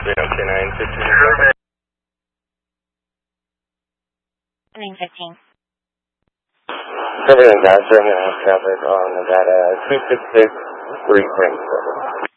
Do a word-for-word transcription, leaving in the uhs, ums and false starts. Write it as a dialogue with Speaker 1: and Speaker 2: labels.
Speaker 1: Reno K nine fifteen.
Speaker 2: nine fifteen.
Speaker 1: Everything, guys. Right now, traffic on Nevada two six six three Frankfurt.